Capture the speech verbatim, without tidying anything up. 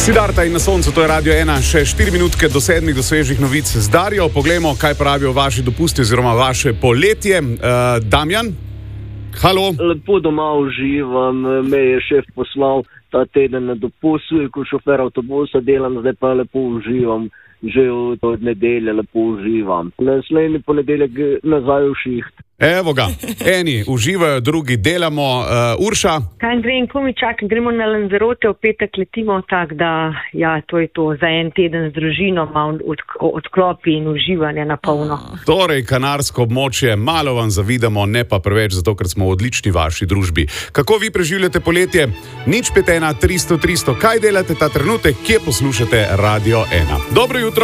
Sidarta in na soncu, to je Radio ena, še štiri minutke do sedmih do svežih novic z Darjo. Poglejmo, kaj pravijo vaši dopusti oziroma vaše poletje. Uh, Damjan, halo. Lepo doma uživam, me je šef poslal ta teden na dopust, ko šofer avtobusa delam, zdaj pa lepo uživam, že od nedelje lepo uživam. Naslednji ponedeljek nazaj v šiht. Evo ga, eni uživajo, drugi delamo. Uh, Urša? Kaj grem, ko mi čakam, gremo na Lanzarote, v petek letimo, tako da, ja, to je to, za en teden z družino, malo od, odklopi in uživanje na polno. Torej, kanarsko območje, malo vam zavidamo, ne pa preveč, zato ker smo v odlični vaši družbi. Kako vi preživljate poletje? Nič pet ena tristo tristo, kaj delate ta trenutek, kje poslušate Radio ena? Dobro jutro.